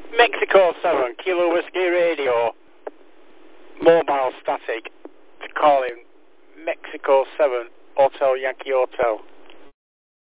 Mexico 7, Kilo Whiskey Radio, mobile static, to call him Mexico 7, Hotel Yankee Hotel.